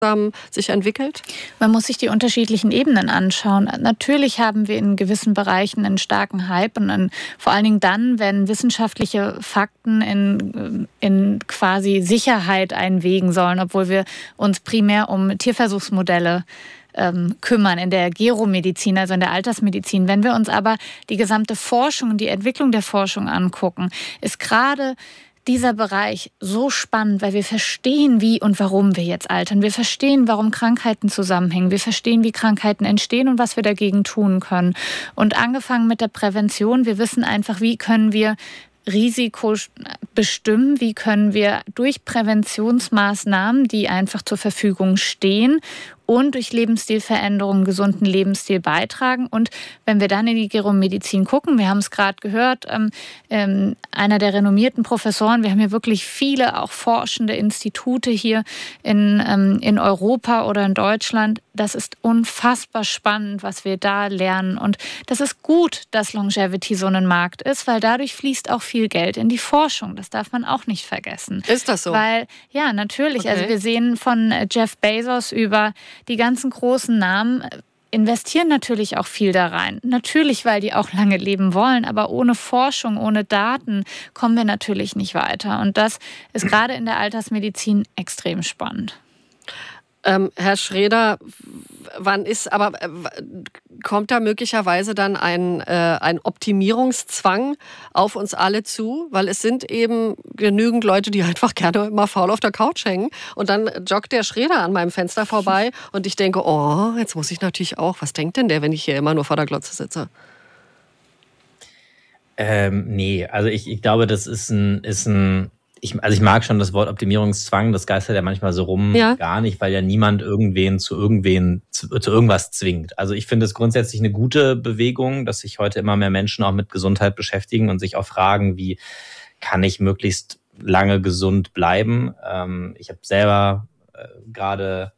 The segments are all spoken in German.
sich entwickelt? Man muss sich die unterschiedlichen Ebenen anschauen. Natürlich haben wir in gewissen Bereichen einen starken Hype und vor allen Dingen dann, wenn wissenschaftliche Fakten in quasi Sicherheit einwegen sollen, obwohl wir uns primär um Tierversuchsmodelle kümmern in der Geromedizin, also in der Altersmedizin. Wenn wir uns aber die gesamte Forschung und die Entwicklung der Forschung angucken, ist gerade dieser Bereich so spannend, weil wir verstehen, wie und warum wir jetzt altern. Wir verstehen, warum Krankheiten zusammenhängen. Wir verstehen, wie Krankheiten entstehen und was wir dagegen tun können. Und angefangen mit der Prävention, wir wissen einfach, wie können wir Risiko bestimmen, wie können wir durch Präventionsmaßnahmen, die einfach zur Verfügung stehen, und durch Lebensstilveränderungen, gesunden Lebensstil beitragen. Und wenn wir dann in die Geromedizin gucken, wir haben es gerade gehört, einer der renommierten Professoren, wir haben hier wirklich viele auch forschende Institute hier in Europa oder in Deutschland. Das ist unfassbar spannend, was wir da lernen. Und das ist gut, dass Longevity so ein Markt ist, weil dadurch fließt auch viel Geld in die Forschung. Das darf man auch nicht vergessen. Ist das so? Weil, ja, natürlich. Okay. Also wir sehen von Jeff Bezos über die ganzen großen Namen investieren natürlich auch viel da rein. Natürlich, weil die auch lange leben wollen, aber ohne Forschung, ohne Daten kommen wir natürlich nicht weiter. Und das ist gerade in der Altersmedizin extrem spannend. Herr Schroeder, kommt da möglicherweise dann ein Optimierungszwang auf uns alle zu? Weil es sind eben genügend Leute, die einfach gerne mal faul auf der Couch hängen. Und dann joggt der Schroeder an meinem Fenster vorbei und ich denke, oh, jetzt muss ich natürlich auch, was denkt denn der, wenn ich hier immer nur vor der Glotze sitze? Nee, also ich glaube, das ist ein ich mag schon das Wort Optimierungszwang, das geistert ja manchmal so rum, ja. Gar nicht, weil ja niemand irgendwen zu irgendwas zwingt. Also ich finde es grundsätzlich eine gute Bewegung, dass sich heute immer mehr Menschen auch mit Gesundheit beschäftigen und sich auch fragen, wie kann ich möglichst lange gesund bleiben. Ich habe selber gerade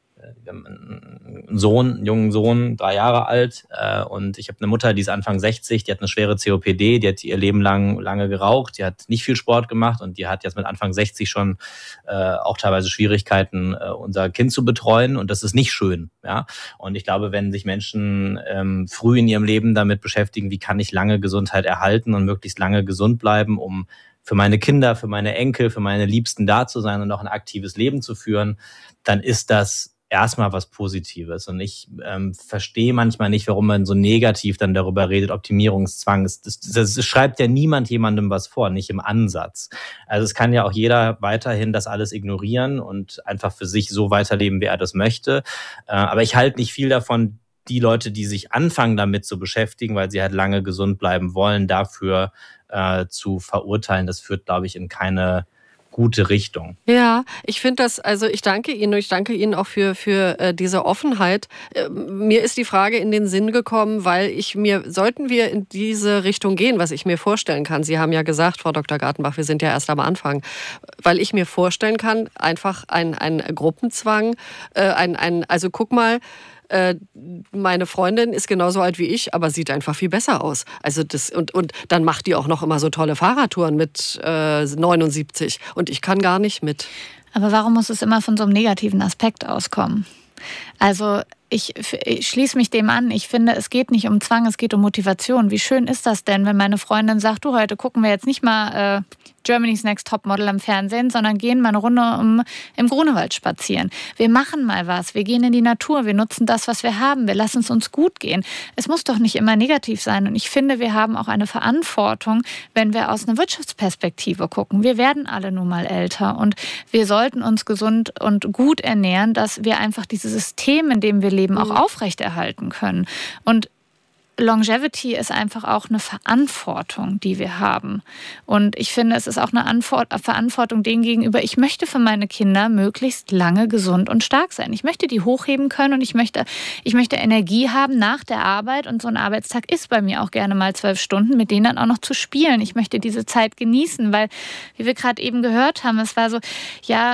einen jungen Sohn, 3 Jahre alt, und ich habe eine Mutter, die ist Anfang 60, die hat eine schwere COPD, die hat ihr Leben lang lange geraucht, die hat nicht viel Sport gemacht und die hat jetzt mit Anfang 60 schon auch teilweise Schwierigkeiten, unser Kind zu betreuen, und das ist nicht schön, ja. Und ich glaube, wenn sich Menschen früh in ihrem Leben damit beschäftigen, wie kann ich lange Gesundheit erhalten und möglichst lange gesund bleiben, um für meine Kinder, für meine Enkel, für meine Liebsten da zu sein und auch ein aktives Leben zu führen, dann ist das erstmal was Positives. Und ich verstehe manchmal nicht, warum man so negativ dann darüber redet, Optimierungszwang. Das schreibt ja niemand jemandem was vor, nicht im Ansatz. Also es kann ja auch jeder weiterhin das alles ignorieren und einfach für sich so weiterleben, wie er das möchte. Aber ich halte nicht viel davon, die Leute, die sich anfangen damit zu beschäftigen, weil sie halt lange gesund bleiben wollen, dafür zu verurteilen. Das führt, glaube ich, in keine gute Richtung. Ja, ich finde das, also ich danke Ihnen und ich danke Ihnen auch für diese Offenheit. Mir ist die Frage in den Sinn gekommen, weil sollten wir in diese Richtung gehen, was ich mir vorstellen kann. Sie haben ja gesagt, Frau Dr. Gartenbach, wir sind ja erst am Anfang, weil ich mir vorstellen kann, einfach ein Gruppenzwang, also guck mal, meine Freundin ist genauso alt wie ich, aber sieht einfach viel besser aus. Also und dann macht die auch noch immer so tolle Fahrradtouren mit 79 und ich kann gar nicht mit. Aber warum muss es immer von so einem negativen Aspekt auskommen? Also ich schließe mich dem an. Ich finde, es geht nicht um Zwang, es geht um Motivation. Wie schön ist das denn, wenn meine Freundin sagt, du, heute gucken wir jetzt nicht mal Germany's Next Topmodel am Fernsehen, sondern gehen mal eine Runde im Grunewald spazieren. Wir machen mal was, wir gehen in die Natur, wir nutzen das, was wir haben, wir lassen es uns gut gehen. Es muss doch nicht immer negativ sein. Und ich finde, wir haben auch eine Verantwortung, wenn wir aus einer Wirtschaftsperspektive gucken. Wir werden alle nun mal älter und wir sollten uns gesund und gut ernähren, dass wir einfach dieses System, in dem wir leben, auch aufrechterhalten können. Und Longevity ist einfach auch eine Verantwortung, die wir haben. Und ich finde, es ist auch eine Verantwortung denen gegenüber, ich möchte für meine Kinder möglichst lange gesund und stark sein. Ich möchte die hochheben können und ich möchte Energie haben nach der Arbeit. Und so ein Arbeitstag ist bei mir auch gerne mal 12 Stunden, mit denen dann auch noch zu spielen. Ich möchte diese Zeit genießen, weil, wie wir gerade eben gehört haben, es war so, ja,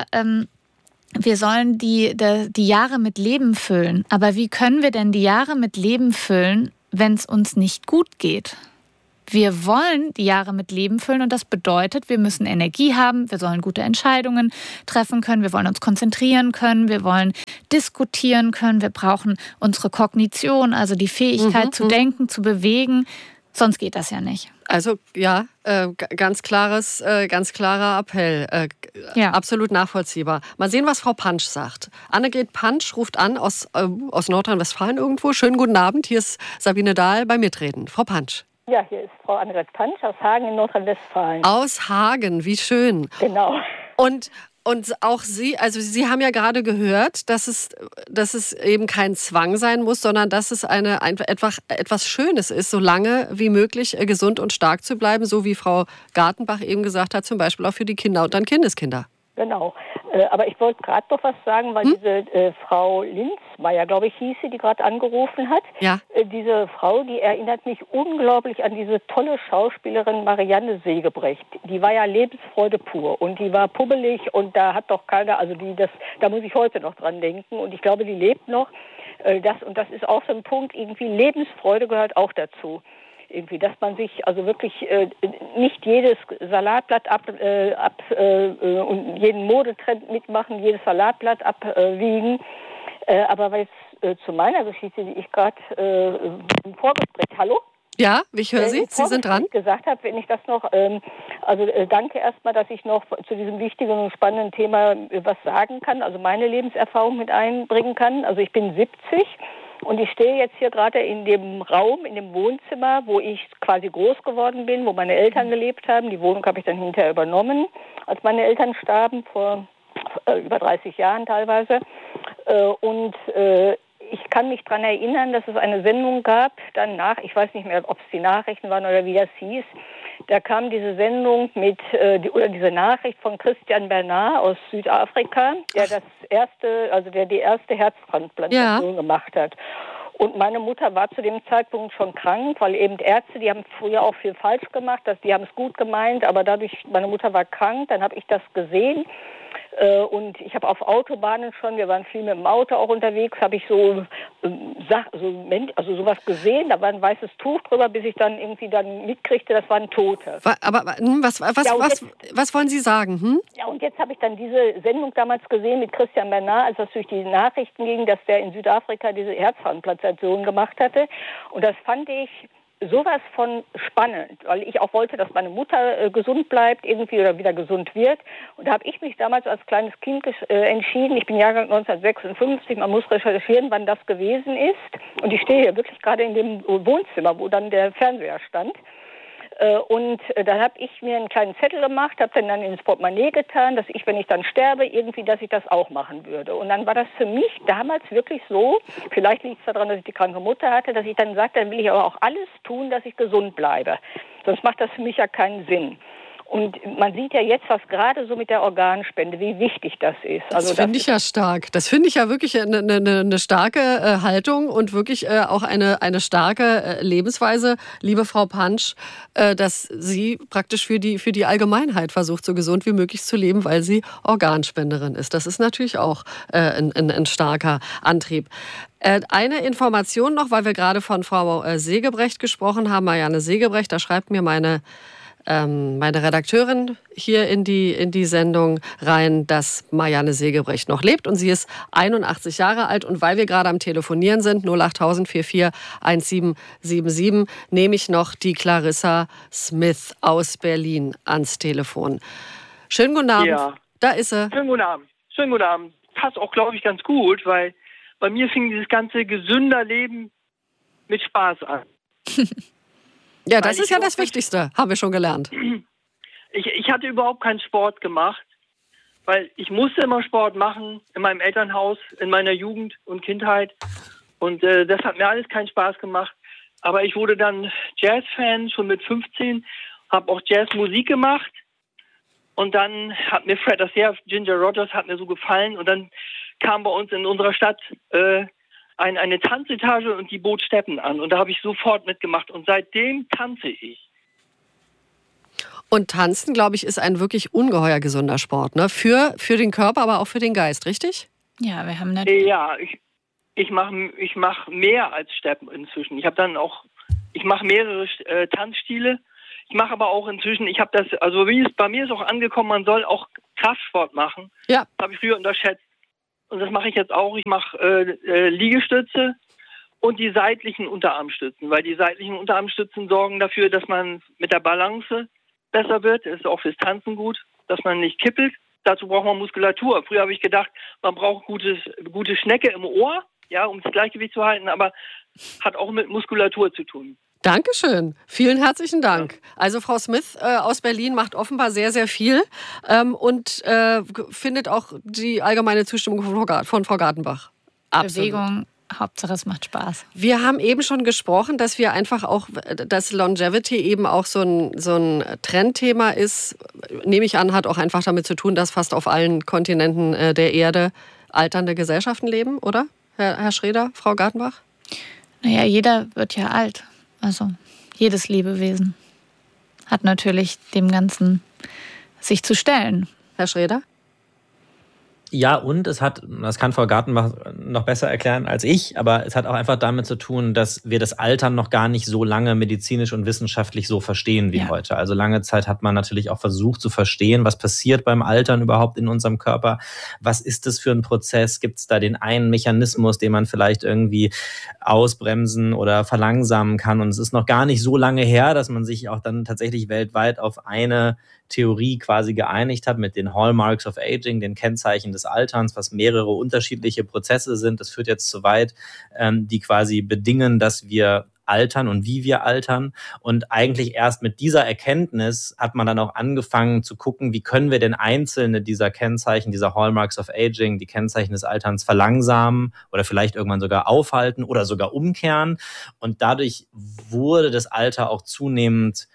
wir sollen die Jahre mit Leben füllen. Aber wie können wir denn die Jahre mit Leben füllen, wenn es uns nicht gut geht? Wir wollen die Jahre mit Leben füllen und das bedeutet, wir müssen Energie haben, wir sollen gute Entscheidungen treffen können, wir wollen uns konzentrieren können, wir wollen diskutieren können, wir brauchen unsere Kognition, also die Fähigkeit zu denken, zu bewegen. Sonst geht das ja nicht. Also ja, ganz klarer Appell. Absolut nachvollziehbar. Mal sehen, was Frau Pansch sagt. Annegret Pansch ruft an aus Nordrhein-Westfalen irgendwo. Schönen guten Abend, hier ist Sabine Dahl bei Mitreden. Frau Pansch. Ja, hier ist Frau Annegret Pansch aus Hagen in Nordrhein-Westfalen. Aus Hagen, wie schön. Genau. Und auch Sie, also Sie haben ja gerade gehört, dass es eben kein Zwang sein muss, sondern dass es etwas Schönes ist, so lange wie möglich gesund und stark zu bleiben, so wie Frau Gartenbach eben gesagt hat, zum Beispiel auch für die Kinder und dann Kindeskinder. Genau. Aber ich wollte gerade noch was sagen, weil diese Frau Linzmeier, glaube ich, hieß sie, die gerade angerufen hat. Ja. Diese Frau, die erinnert mich unglaublich an diese tolle Schauspielerin Marianne Segebrecht. Die war ja Lebensfreude pur und die war pubbelig und da hat doch keiner, da muss ich heute noch dran denken und ich glaube, die lebt noch. Das ist auch so ein Punkt, irgendwie Lebensfreude gehört auch dazu. Irgendwie, dass man sich also wirklich nicht jedes Salatblatt und jeden Modetrend mitmachen, jedes Salatblatt abwiegen. Aber weil es zu meiner Geschichte, die ich gerade im Vorgespräch, hallo? Ja, ich höre Sie, Sie sind dran. Gesagt habe, wenn ich das noch, danke erstmal, dass ich noch zu diesem wichtigen und spannenden Thema was sagen kann, also meine Lebenserfahrung mit einbringen kann. Also ich bin 70. Und ich stehe jetzt hier gerade in dem Raum, in dem Wohnzimmer, wo ich quasi groß geworden bin, wo meine Eltern gelebt haben. Die Wohnung habe ich dann hinterher übernommen, als meine Eltern starben, vor über 30 Jahren teilweise. Ich kann mich daran erinnern, dass es eine Sendung gab, danach, ich weiß nicht mehr, ob es die Nachrichten waren oder wie das hieß, da kam diese Sendung diese Nachricht von Christian Bernard aus Südafrika, der die erste Herztransplantation gemacht hat. Und meine Mutter war zu dem Zeitpunkt schon krank, weil eben Ärzte, die haben früher auch viel falsch gemacht, die haben es gut gemeint, aber meine Mutter war krank, dann habe ich das gesehen. Und ich habe auf Autobahnen schon, wir waren viel mit dem Auto auch unterwegs, habe ich sowas gesehen, da war ein weißes Tuch drüber, bis ich dann irgendwie mitkriegte, das waren Tote. Aber was wollen Sie sagen? Ja, und jetzt habe ich dann diese Sendung damals gesehen mit Christian Bernard, als das durch die Nachrichten ging, dass der in Südafrika diese Herztransplantation gemacht hatte. Und das fand ich sowas von spannend, weil ich auch wollte, dass meine Mutter gesund bleibt irgendwie oder wieder gesund wird. Und da habe ich mich damals als kleines Kind entschieden, ich bin Jahrgang 1956, man muss recherchieren, wann das gewesen ist. Und ich stehe hier wirklich gerade in dem Wohnzimmer, wo dann der Fernseher stand. Und dann habe ich mir einen kleinen Zettel gemacht, habe den dann ins Portemonnaie getan, dass ich, wenn ich dann sterbe, irgendwie, dass ich das auch machen würde. Und dann war das für mich damals wirklich so, vielleicht liegt es daran, dass ich die kranke Mutter hatte, dass ich dann sagte, dann will ich aber auch alles tun, dass ich gesund bleibe. Sonst macht das für mich ja keinen Sinn. Und man sieht ja jetzt, was gerade so mit der Organspende, wie wichtig das ist. Also das finde ich ja stark. Das finde ich ja wirklich eine starke Haltung und wirklich auch eine starke Lebensweise, liebe Frau Pansch, dass Sie praktisch für die Allgemeinheit versucht, so gesund wie möglich zu leben, weil sie Organspenderin ist. Das ist natürlich auch ein starker Antrieb. Eine Information noch, weil wir gerade von Frau Segebrecht gesprochen haben, Marianne Segebrecht, da schreibt mir meine Redakteurin hier in die Sendung rein, dass Marianne Segebrecht noch lebt und sie ist 81 Jahre alt. Und weil wir gerade am Telefonieren sind, 08000 44 1777, nehme ich noch die Clarissa Smith aus Berlin ans Telefon. Schönen guten Abend. Ja. Da ist sie. Schönen guten Abend. Schönen guten Abend. Passt auch, glaube ich, ganz gut, weil bei mir fing dieses ganze gesünder Leben mit Spaß an. Ja, das ist ja das Wichtigste, haben wir schon gelernt. Ich hatte überhaupt keinen Sport gemacht, weil ich musste immer Sport machen in meinem Elternhaus, in meiner Jugend und Kindheit. Und das hat mir alles keinen Spaß gemacht. Aber ich wurde dann Jazzfan schon mit 15, habe auch Jazzmusik gemacht. Und dann hat mir Fred Astaire, Ginger Rogers, hat mir so gefallen. Und dann kam bei uns in unserer Stadt eine Tanzetage und die bot Steppen an. Und da habe ich sofort mitgemacht. Und seitdem tanze ich. Und Tanzen, glaube ich, ist ein wirklich ungeheuer gesunder Sport, ne? Für den Körper, aber auch für den Geist, richtig? Ja, wir haben natürlich... Ja, ich mach mehr als Steppen inzwischen. Ich habe dann auch Ich mache mehrere Tanzstile. Ich mache aber auch inzwischen, bei mir ist auch angekommen, man soll auch Kraftsport machen. Ja. Das habe ich früher unterschätzt. Und das mache ich jetzt auch. Ich mache Liegestütze und die seitlichen Unterarmstützen, weil die seitlichen Unterarmstützen sorgen dafür, dass man mit der Balance besser wird. Das ist auch fürs Tanzen gut, dass man nicht kippelt. Dazu braucht man Muskulatur. Früher habe ich gedacht, man braucht gute Schnecke im Ohr, ja, um das Gleichgewicht zu halten, aber hat auch mit Muskulatur zu tun. Dankeschön. Vielen herzlichen Dank. Ja. Also Frau Smith aus Berlin macht offenbar sehr, sehr viel und findet auch die allgemeine Zustimmung von Frau Gartenbach. Absolut. Bewegung, Hauptsache es macht Spaß. Wir haben eben schon gesprochen, dass wir einfach auch, dass Longevity eben auch so ein Trendthema ist. Nehme ich an, hat auch einfach damit zu tun, dass fast auf allen Kontinenten der Erde alternde Gesellschaften leben, oder? Herr Schroeder, Frau Gartenbach? Naja, jeder wird ja alt. Also jedes Lebewesen hat natürlich dem Ganzen sich zu stellen. Herr Schroeder? Ja, und das kann Frau Gartenbach noch besser erklären als ich, aber es hat auch einfach damit zu tun, dass wir das Altern noch gar nicht so lange medizinisch und wissenschaftlich so verstehen wie heute. Also lange Zeit hat man natürlich auch versucht zu verstehen, was passiert beim Altern überhaupt in unserem Körper. Was ist das für ein Prozess? Gibt es da den einen Mechanismus, den man vielleicht irgendwie ausbremsen oder verlangsamen kann? Und es ist noch gar nicht so lange her, dass man sich auch dann tatsächlich weltweit auf eine Theorie quasi geeinigt hat mit den Hallmarks of Aging, den Kennzeichen des Alterns, was mehrere unterschiedliche Prozesse sind. Das führt jetzt zu weit, die quasi bedingen, dass wir altern und wie wir altern. Und eigentlich erst mit dieser Erkenntnis hat man dann auch angefangen zu gucken, wie können wir denn einzelne dieser Kennzeichen, dieser Hallmarks of Aging, die Kennzeichen des Alterns verlangsamen oder vielleicht irgendwann sogar aufhalten oder sogar umkehren. Und dadurch wurde das Alter auch zunehmend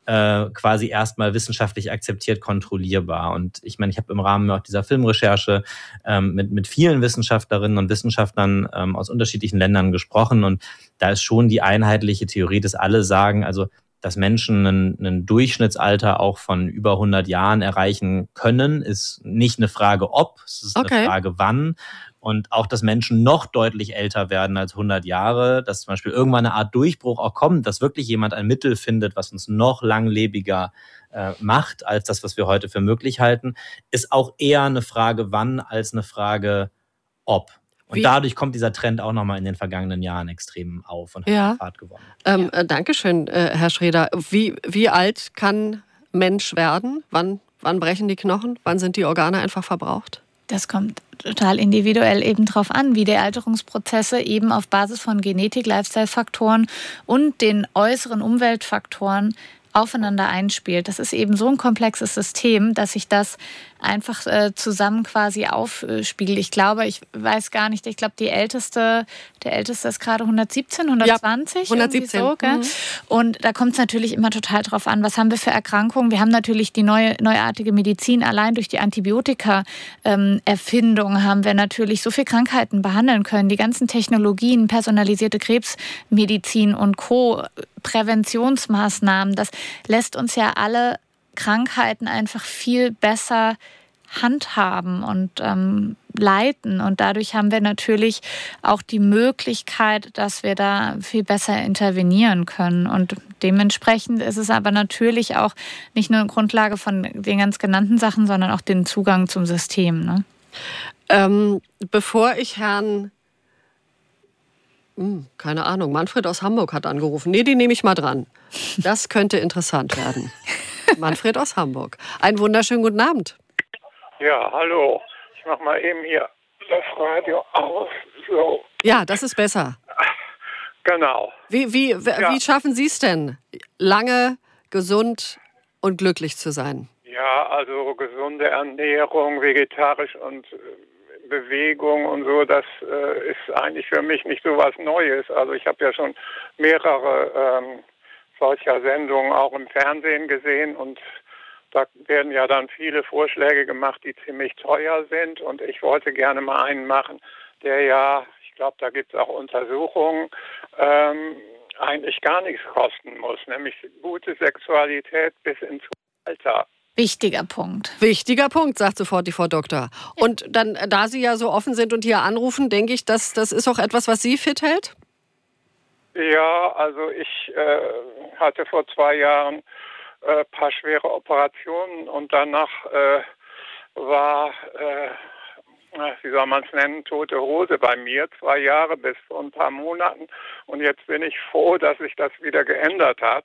quasi erstmal wissenschaftlich akzeptiert kontrollierbar. Und ich meine, ich habe im Rahmen auch dieser Filmrecherche mit vielen Wissenschaftlerinnen und Wissenschaftlern aus unterschiedlichen Ländern gesprochen. Und da ist schon die einheitliche Theorie, dass alle sagen, also dass Menschen ein Durchschnittsalter auch von über 100 Jahren erreichen können, ist nicht eine Frage ob, es ist eine Frage wann. Und auch, dass Menschen noch deutlich älter werden als 100 Jahre, dass zum Beispiel irgendwann eine Art Durchbruch auch kommt, dass wirklich jemand ein Mittel findet, was uns noch langlebiger macht, als das, was wir heute für möglich halten, ist auch eher eine Frage wann als eine Frage ob. Und dadurch kommt dieser Trend auch nochmal in den vergangenen Jahren extrem auf und hat Fahrt gewonnen. Dankeschön, Herr Schroeder. Wie alt kann Mensch werden? Wann brechen die Knochen? Wann sind die Organe einfach verbraucht? Das kommt total individuell eben drauf an, wie die Alterungsprozesse eben auf Basis von Genetik, Lifestyle-Faktoren und den äußeren Umweltfaktoren aufeinander einspielt. Das ist eben so ein komplexes System, dass sich das einfach zusammen quasi aufspiegelt. Ich weiß gar nicht, ich glaube, der Älteste ist gerade 117, 120. Ja, 117. So, Und da kommt es natürlich immer total drauf an, was haben wir für Erkrankungen. Wir haben natürlich die neuartige Medizin. Allein durch die Antibiotika-Erfindung haben wir natürlich so viele Krankheiten behandeln können. Die ganzen Technologien, personalisierte Krebsmedizin und Co., Präventionsmaßnahmen, das lässt uns ja alle Krankheiten einfach viel besser handhaben und leiten. Und dadurch haben wir natürlich auch die Möglichkeit, dass wir da viel besser intervenieren können. Und dementsprechend ist es aber natürlich auch nicht nur eine Grundlage von den ganz genannten Sachen, sondern auch den Zugang zum System. Ne? Bevor ich Herrn keine Ahnung, Manfred aus Hamburg hat angerufen. Nee, die nehme ich mal dran. Das könnte interessant werden. Manfred aus Hamburg. Einen wunderschönen guten Abend. Ja, hallo. Ich mache mal eben hier das Radio aus. So. Ja, das ist besser. Genau. Wie schaffen Sie es denn, lange, gesund und glücklich zu sein? Ja, also gesunde Ernährung, vegetarisch und Bewegung und so, das ist eigentlich für mich nicht so was Neues. Also ich habe ja schon mehrere solcher Sendungen auch im Fernsehen gesehen und da werden ja dann viele Vorschläge gemacht, die ziemlich teuer sind und ich wollte gerne mal einen machen, der ja, ich glaube, da gibt es auch Untersuchungen, eigentlich gar nichts kosten muss, nämlich gute Sexualität bis ins Alter. Wichtiger Punkt. Wichtiger Punkt, sagt sofort die Frau Doktor. Und dann, da Sie ja so offen sind und hier anrufen, denke ich, das ist auch etwas, was Sie fit hält? Ja, also ich hatte vor 2 Jahren ein paar schwere Operationen und danach war, wie soll man es nennen, tote Hose bei mir, 2 Jahre bis vor ein paar Monaten. Und jetzt bin ich froh, dass sich das wieder geändert hat.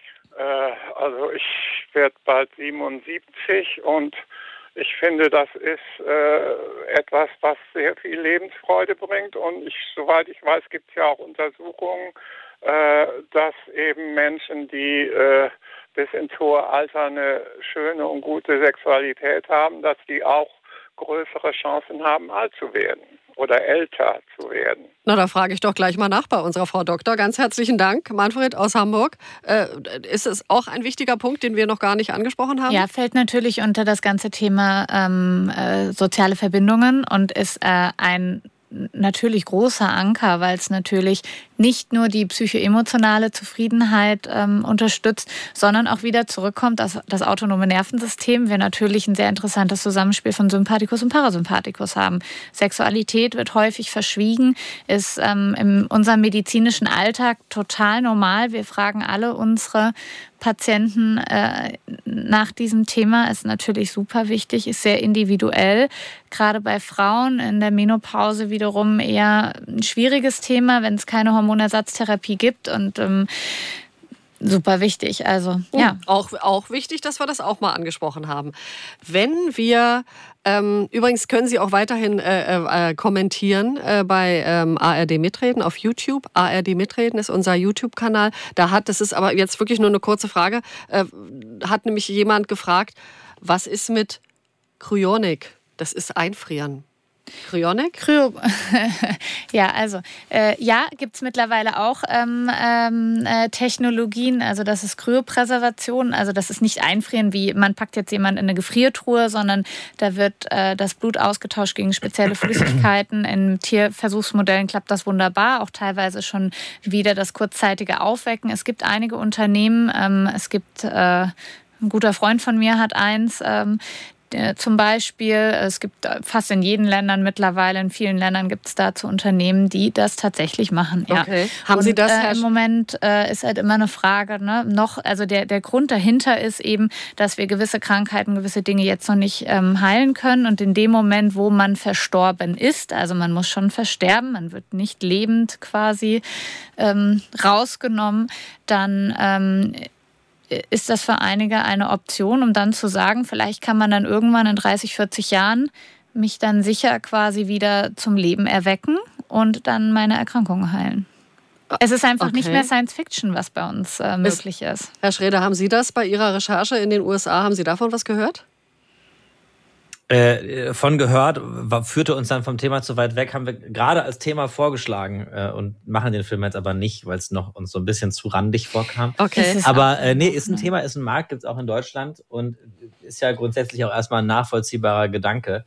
Also ich werde bald 77 und ich finde, das ist etwas, was sehr viel Lebensfreude bringt. Und soweit ich weiß, gibt es ja auch Untersuchungen, dass eben Menschen, die bis ins hohe Alter eine schöne und gute Sexualität haben, dass die auch größere Chancen haben, alt zu werden oder älter zu werden. Na, da frage ich doch gleich mal nach bei unserer Frau Doktor. Ganz herzlichen Dank, Manfred aus Hamburg. Ist es auch ein wichtiger Punkt, den wir noch gar nicht angesprochen haben? Ja, fällt natürlich unter das ganze Thema soziale Verbindungen und ist ein natürlich großer Anker, weil es natürlich nicht nur die psychoemotionale Zufriedenheit unterstützt, sondern auch wieder zurückkommt, dass das autonome Nervensystem wir natürlich ein sehr interessantes Zusammenspiel von Sympathikus und Parasympathikus haben. Sexualität wird häufig verschwiegen, ist in unserem medizinischen Alltag total normal. Wir fragen alle unsere Patienten nach diesem Thema, ist natürlich super wichtig, ist sehr individuell. Gerade bei Frauen in der Menopause wiederum eher ein schwieriges Thema, wenn es keine Hormonersatztherapie gibt und super wichtig. Also ja. Auch wichtig, dass wir das auch mal angesprochen haben. Wenn wir übrigens können Sie auch weiterhin kommentieren bei ARD Mitreden auf YouTube. ARD Mitreden ist unser YouTube-Kanal. Das ist aber jetzt wirklich nur eine kurze Frage, hat nämlich jemand gefragt, was ist mit Kryonik? Das ist Einfrieren. Kryonik? Ja, also gibt's mittlerweile auch Technologien, also das ist Kryopräservation, also das ist nicht Einfrieren, wie man packt jetzt jemanden in eine Gefriertruhe, sondern da wird das Blut ausgetauscht gegen spezielle Flüssigkeiten. In Tierversuchsmodellen klappt das wunderbar, auch teilweise schon wieder das kurzzeitige Aufwecken. Es gibt einige Unternehmen, ein guter Freund von mir hat eins, zum Beispiel, es gibt fast in jedem Ländern mittlerweile, in vielen Ländern gibt es dazu Unternehmen, die das tatsächlich machen. Ja. Okay. Haben Sie das? Im Moment ist halt immer eine Frage, ne? Also der Grund dahinter ist eben, dass wir gewisse Krankheiten, gewisse Dinge jetzt noch nicht heilen können und in dem Moment, wo man verstorben ist, also man muss schon versterben, man wird nicht lebend quasi rausgenommen, dann ist das für einige eine Option, um dann zu sagen, vielleicht kann man dann irgendwann in 30, 40 Jahren mich dann sicher quasi wieder zum Leben erwecken und dann meine Erkrankungen heilen. Es ist einfach nicht mehr Science Fiction, was bei uns möglich ist. Herr Schreder, haben Sie das bei Ihrer Recherche in den USA, haben Sie davon was gehört? Von gehört, führte uns dann vom Thema zu weit weg, haben wir gerade als Thema vorgeschlagen und machen den Film jetzt aber nicht, weil es noch uns so ein bisschen zu randig vorkam. Okay. Aber ist ein Thema, ist ein Markt, gibt es auch in Deutschland und ist ja grundsätzlich auch erstmal ein nachvollziehbarer Gedanke.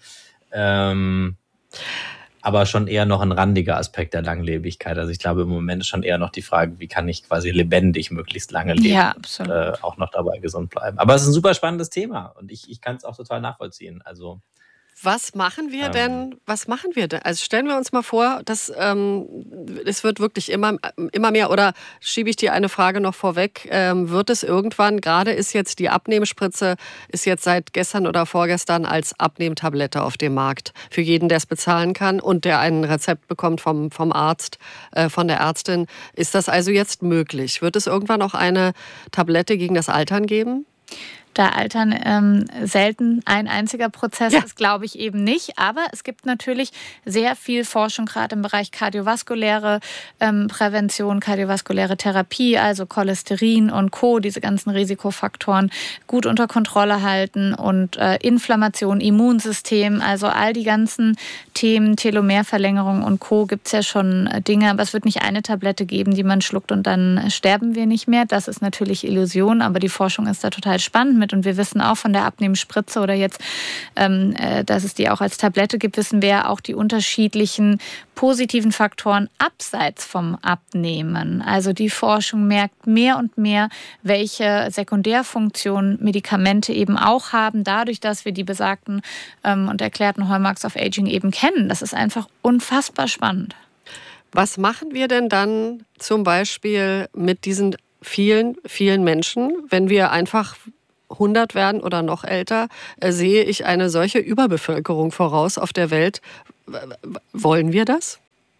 Aber schon eher noch ein randiger Aspekt der Langlebigkeit. Also ich glaube, im Moment ist schon eher noch die Frage, wie kann ich quasi lebendig möglichst lange leben und auch noch dabei gesund bleiben. Aber es ist ein super spannendes Thema und ich kann es auch total nachvollziehen. Also Was machen wir denn? Also stellen wir uns mal vor, dass es wird wirklich immer mehr, oder schiebe ich dir eine Frage noch vorweg, wird es irgendwann, gerade ist jetzt die Abnehmspritze, ist jetzt seit gestern oder vorgestern als Abnehmtablette auf dem Markt. Für jeden, der es bezahlen kann und der ein Rezept bekommt vom Arzt, von der Ärztin. Ist das also jetzt möglich? Wird es irgendwann auch eine Tablette gegen das Altern geben? Da Altern selten ein einziger Prozess ist, glaube ich eben nicht. Aber es gibt natürlich sehr viel Forschung, gerade im Bereich kardiovaskuläre Prävention, kardiovaskuläre Therapie, also Cholesterin und Co., diese ganzen Risikofaktoren gut unter Kontrolle halten und Inflammation, Immunsystem, also all die ganzen Themen, Telomerverlängerung und Co. gibt es ja schon Dinge, aber es wird nicht eine Tablette geben, die man schluckt und dann sterben wir nicht mehr. Das ist natürlich Illusion, aber die Forschung ist da total spannend. Und wir wissen auch von der Abnehmspritze oder jetzt, dass es die auch als Tablette gibt, wissen wir auch die unterschiedlichen positiven Faktoren abseits vom Abnehmen. Also die Forschung merkt mehr und mehr, welche Sekundärfunktionen Medikamente eben auch haben, dadurch, dass wir die besagten und erklärten Hallmarks of Aging eben kennen. Das ist einfach unfassbar spannend. Was machen wir denn dann zum Beispiel mit diesen vielen, vielen Menschen, wenn wir einfach 100 werden oder noch älter, sehe ich eine solche Überbevölkerung voraus auf der Welt. Wollen wir das?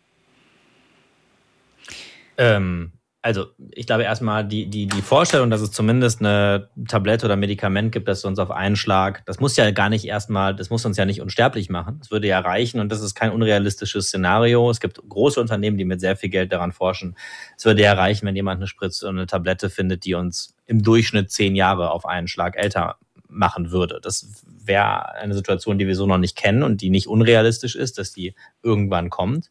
Also ich glaube erstmal die Vorstellung, dass es zumindest eine Tablette oder Medikament gibt, das uns auf einen Schlag, das muss ja gar nicht erstmal, das muss uns ja nicht unsterblich machen. Das würde ja reichen und das ist kein unrealistisches Szenario. Es gibt große Unternehmen, die mit sehr viel Geld daran forschen. Es würde ja reichen, wenn jemand eine Spritze und eine Tablette findet, die uns im Durchschnitt 10 Jahre auf einen Schlag älter machen würde. Das wäre eine Situation, die wir so noch nicht kennen und die nicht unrealistisch ist, dass die irgendwann kommt.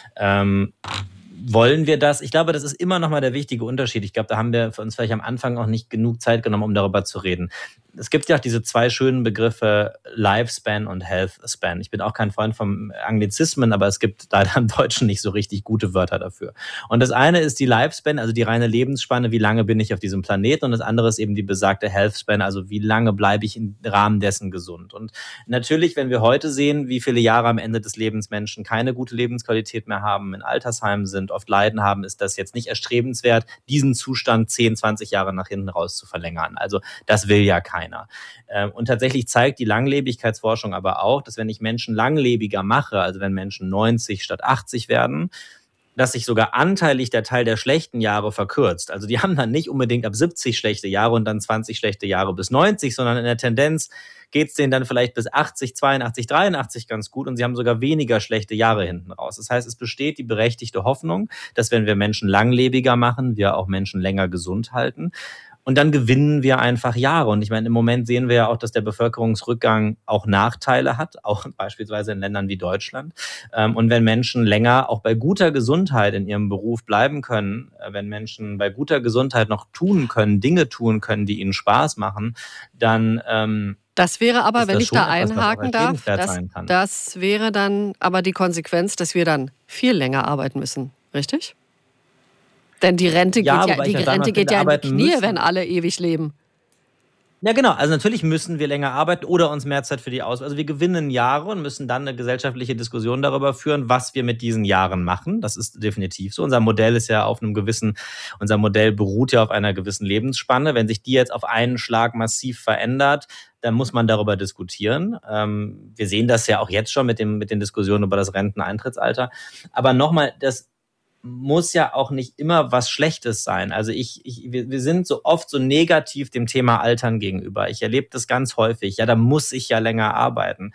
Wollen wir das? Ich glaube, das ist immer noch mal der wichtige Unterschied. Ich glaube, da haben wir für uns vielleicht am Anfang auch nicht genug Zeit genommen, um darüber zu reden. Es gibt ja auch diese 2 schönen Begriffe Lifespan und Healthspan. Ich bin auch kein Freund von Anglizismen, aber es gibt leider im Deutschen nicht so richtig gute Wörter dafür. Und das eine ist die Lifespan, also die reine Lebensspanne, wie lange bin ich auf diesem Planeten, und das andere ist eben die besagte Healthspan, also wie lange bleibe ich im Rahmen dessen gesund. Und natürlich, wenn wir heute sehen, wie viele Jahre am Ende des Lebens Menschen keine gute Lebensqualität mehr haben, in Altersheimen sind, oft Leiden haben, ist das jetzt nicht erstrebenswert, diesen Zustand 10, 20 Jahre nach hinten raus zu verlängern. Also das will ja keiner. Und tatsächlich zeigt die Langlebigkeitsforschung aber auch, dass wenn ich Menschen langlebiger mache, also wenn Menschen 90 statt 80 werden, dass sich sogar anteilig der Teil der schlechten Jahre verkürzt. Also die haben dann nicht unbedingt ab 70 schlechte Jahre und dann 20 schlechte Jahre bis 90, sondern in der Tendenz geht es denen dann vielleicht bis 80, 82, 83 ganz gut und sie haben sogar weniger schlechte Jahre hinten raus. Das heißt, es besteht die berechtigte Hoffnung, dass wenn wir Menschen langlebiger machen, wir auch Menschen länger gesund halten. Und dann gewinnen wir einfach Jahre. Und ich meine, im Moment sehen wir ja auch, dass der Bevölkerungsrückgang auch Nachteile hat, auch beispielsweise in Ländern wie Deutschland. Und wenn Menschen länger auch bei guter Gesundheit in ihrem Beruf bleiben können, wenn Menschen bei guter Gesundheit noch tun können, Dinge tun können, die ihnen Spaß machen, dann das wäre aber, wenn ich da einhaken darf, kann. Das wäre dann aber die Konsequenz, dass wir dann viel länger arbeiten müssen, richtig? Denn die Rente geht ja in die Knie, wenn alle ewig leben. Ja, genau. Also natürlich müssen wir länger arbeiten oder uns mehr Zeit für die Ausbildung. Also wir gewinnen Jahre und müssen dann eine gesellschaftliche Diskussion darüber führen, was wir mit diesen Jahren machen. Das ist definitiv so. Unser Modell beruht ja auf einer gewissen Lebensspanne. Wenn sich die jetzt auf einen Schlag massiv verändert, dann muss man darüber diskutieren. Wir sehen das ja auch jetzt schon mit den Diskussionen über das Renteneintrittsalter. Aber nochmal, das muss ja auch nicht immer was Schlechtes sein. Also wir sind so oft so negativ dem Thema Altern gegenüber. Ich erlebe das ganz häufig. Ja, da muss ich ja länger arbeiten.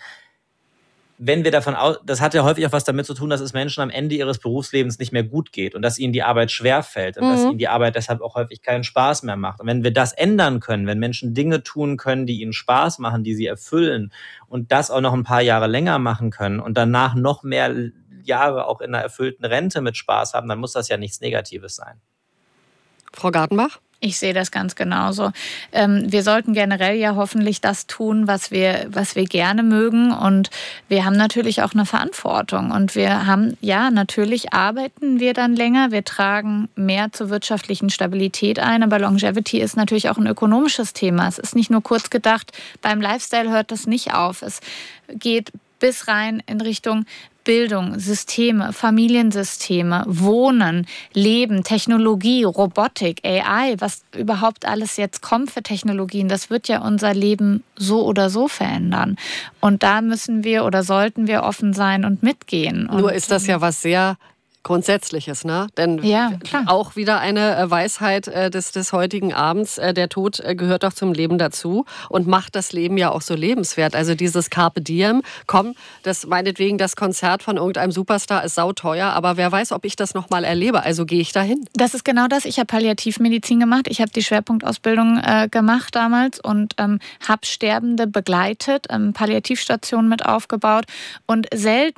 Wenn wir davon aus, das hat ja häufig auch was damit zu tun, dass es Menschen am Ende ihres Berufslebens nicht mehr gut geht und dass ihnen die Arbeit schwerfällt und dass ihnen die Arbeit deshalb auch häufig keinen Spaß mehr macht. Und wenn wir das ändern können, wenn Menschen Dinge tun können, die ihnen Spaß machen, die sie erfüllen und das auch noch ein paar Jahre länger machen können und danach noch mehr Jahre auch in einer erfüllten Rente mit Spaß haben, dann muss das ja nichts Negatives sein. Frau Gartenbach? Ich sehe das ganz genauso. Wir sollten generell ja hoffentlich das tun, was wir gerne mögen. Und wir haben natürlich auch eine Verantwortung. Und natürlich arbeiten wir dann länger. Wir tragen mehr zur wirtschaftlichen Stabilität ein. Aber Longevity ist natürlich auch ein ökonomisches Thema. Es ist nicht nur kurz gedacht. Beim Lifestyle hört das nicht auf. Es geht bis rein in Richtung Bildung, Systeme, Familiensysteme, Wohnen, Leben, Technologie, Robotik, AI, was überhaupt alles jetzt kommt für Technologien, das wird ja unser Leben so oder so verändern. Und da müssen wir oder sollten wir offen sein und mitgehen. Nur ist das ja was sehr Grundsätzliches, ne? Denn ja, klar. Auch wieder eine Weisheit des heutigen Abends, der Tod gehört doch zum Leben dazu und macht das Leben ja auch so lebenswert. Also dieses Carpe Diem, meinetwegen das Konzert von irgendeinem Superstar ist sauteuer, aber wer weiß, ob ich das nochmal erlebe, also gehe ich dahin. Das ist genau das. Ich habe Palliativmedizin gemacht, ich habe die Schwerpunktausbildung gemacht damals und habe Sterbende begleitet, Palliativstationen mit aufgebaut und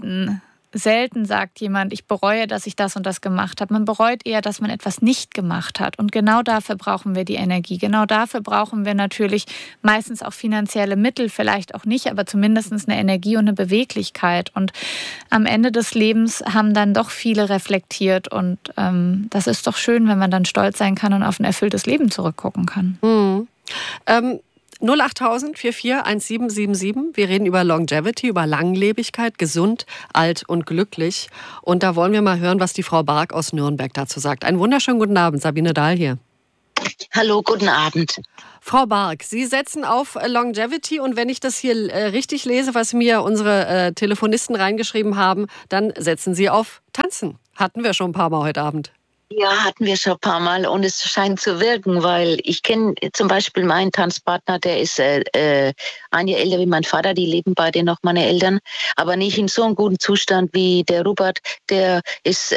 selten sagt jemand, ich bereue, dass ich das und das gemacht habe. Man bereut eher, dass man etwas nicht gemacht hat. Und genau dafür brauchen wir die Energie. Genau dafür brauchen wir natürlich meistens auch finanzielle Mittel, vielleicht auch nicht, aber zumindest eine Energie und eine Beweglichkeit. Und am Ende des Lebens haben dann doch viele reflektiert. Und das ist doch schön, wenn man dann stolz sein kann und auf ein erfülltes Leben zurückgucken kann. 08000 441777. Wir reden über Longevity, über Langlebigkeit, gesund, alt und glücklich. Und da wollen wir mal hören, was die Frau Bark aus Nürnberg dazu sagt. Einen wunderschönen guten Abend, Sabine Dahl hier. Hallo, guten Abend. Frau Bark, Sie setzen auf Longevity und wenn ich das hier richtig lese, was mir unsere Telefonisten reingeschrieben haben, dann setzen Sie auf Tanzen. Hatten wir schon ein paar Mal heute Abend. Ja, hatten wir schon ein paar Mal und es scheint zu wirken, weil ich kenne zum Beispiel meinen Tanzpartner, der ist ein Jahr älter wie mein Vater, die leben beide noch, meine Eltern, aber nicht in so einem guten Zustand wie der Robert, der ist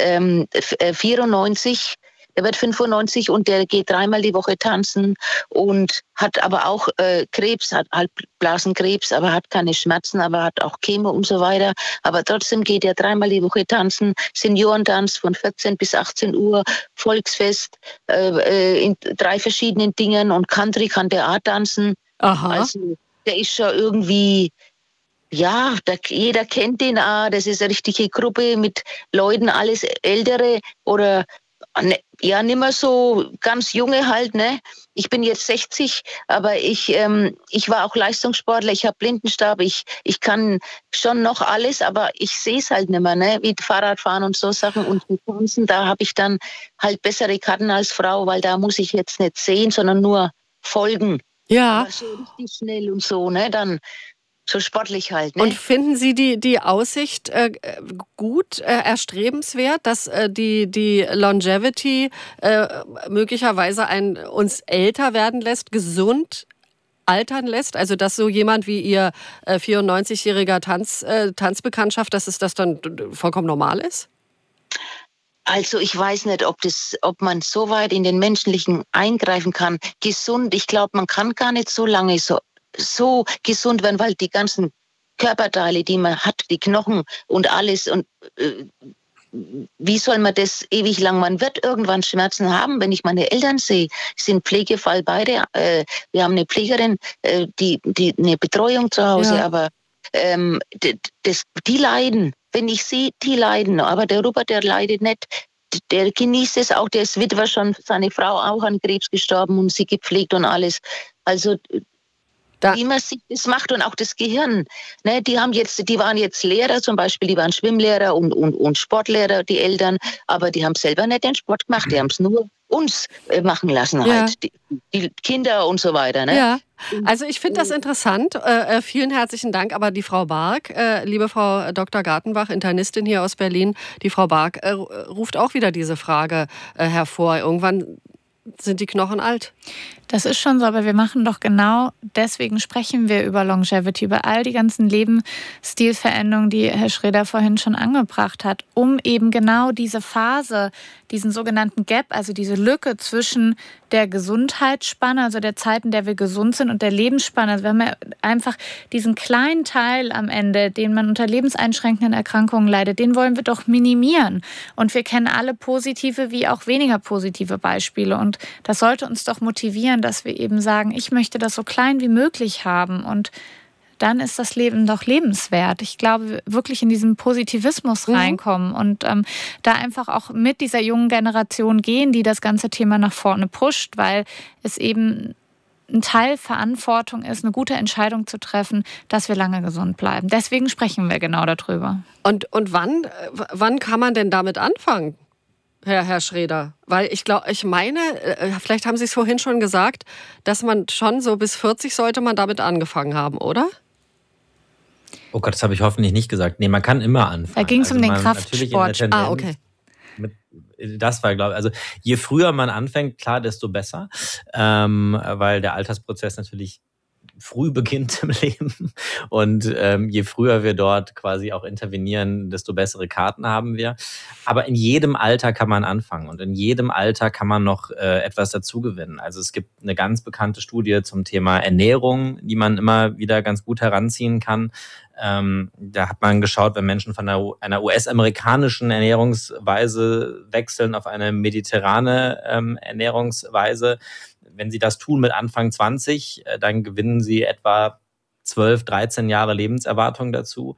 94, der wird 95 und der geht 3-mal die Woche tanzen und hat aber auch Krebs, hat halt Blasenkrebs, aber hat keine Schmerzen, aber hat auch Chemo und so weiter. Aber trotzdem geht er 3-mal die Woche tanzen, Seniorentanz von 14 bis 18 Uhr, Volksfest in 3 verschiedenen Dingen und Country kann der auch tanzen. Aha. Also der ist schon irgendwie... Ja, jeder kennt den auch. Das ist eine richtige Gruppe mit Leuten, alles Ältere oder ja, nicht mehr so ganz junge halt, ne? Ich bin jetzt 60, aber ich war auch Leistungssportler, ich habe Blindenstab, ich kann schon noch alles, aber ich sehe es halt nicht mehr, ne? Wie Fahrradfahren und so Sachen und mit Tanzen, da habe ich dann halt bessere Karten als Frau, weil da muss ich jetzt nicht sehen, sondern nur folgen. Ja. Aber so richtig schnell und so, ne? Dann so sportlich halt. Ne? Und finden Sie die Aussicht gut, erstrebenswert, dass die Longevity möglicherweise uns älter werden lässt, gesund altern lässt? Also dass so jemand wie Ihr 94-jähriger Tanzbekanntschaft, dass das dann vollkommen normal ist? Also ich weiß nicht, ob man so weit in den Menschlichen eingreifen kann. Gesund, ich glaube, man kann gar nicht so lange so gesund werden, weil die ganzen Körperteile, die man hat, die Knochen und alles und wie soll man das ewig lang? Man wird irgendwann Schmerzen haben, wenn ich meine Eltern sehe. Sie sind Pflegefall beide. Wir haben eine Pflegerin, die eine Betreuung zu Hause, ja. Aber die leiden. Wenn ich sehe, die leiden. Aber der Robert, der leidet nicht. Der genießt es auch. Der ist Witwer schon, seine Frau auch an Krebs gestorben und sie gepflegt und alles. Also wie man sich das macht und auch das Gehirn. Ne, die waren jetzt Lehrer zum Beispiel, die waren Schwimmlehrer und Sportlehrer, die Eltern, aber die haben selber nicht den Sport gemacht, die haben es nur uns machen lassen halt, die Kinder und so weiter. Ne? Ja, also ich finde das interessant. Vielen herzlichen Dank, aber die Frau Bark, liebe Frau Dr. Gartenbach, Internistin hier aus Berlin, die Frau Bark ruft auch wieder diese Frage hervor. Irgendwann sind die Knochen alt. Das ist schon so, aber wir machen doch genau deswegen sprechen wir über Longevity, über all die ganzen Lebensstilveränderungen, die Herr Schreder vorhin schon angebracht hat, um eben genau diese Phase, diesen sogenannten Gap, also diese Lücke zwischen der Gesundheitsspanne, also der Zeit, in der wir gesund sind, und der Lebensspanne. Also wir haben ja einfach diesen kleinen Teil am Ende, den man unter lebenseinschränkenden Erkrankungen leidet, den wollen wir doch minimieren. Und wir kennen alle positive wie auch weniger positive Beispiele. Und das sollte uns doch motivieren, dass wir eben sagen, ich möchte das so klein wie möglich haben und dann ist das Leben doch lebenswert. Ich glaube, wirklich in diesen Positivismus reinkommen und da einfach auch mit dieser jungen Generation gehen, die das ganze Thema nach vorne pusht, weil es eben ein Teil Verantwortung ist, eine gute Entscheidung zu treffen, dass wir lange gesund bleiben. Deswegen sprechen wir genau darüber. Und wann kann man denn damit anfangen? Herr Schreder, weil ich meine, vielleicht haben Sie es vorhin schon gesagt, dass man schon so bis 40 sollte man damit angefangen haben, oder? Oh Gott, das habe ich hoffentlich nicht gesagt. Nee, man kann immer anfangen. Da ging es um den Kraftsport. Okay. Das war, glaube ich, also je früher man anfängt, klar, desto besser, weil der Altersprozess natürlich früh beginnt im Leben und je früher wir dort quasi auch intervenieren, desto bessere Karten haben wir. Aber in jedem Alter kann man anfangen und in jedem Alter kann man noch etwas dazugewinnen. Also es gibt eine ganz bekannte Studie zum Thema Ernährung, die man immer wieder ganz gut heranziehen kann. Da hat man geschaut, wenn Menschen von einer US-amerikanischen Ernährungsweise wechseln auf eine mediterrane Ernährungsweise. Wenn Sie das tun mit Anfang 20, dann gewinnen Sie etwa 12, 13 Jahre Lebenserwartung dazu.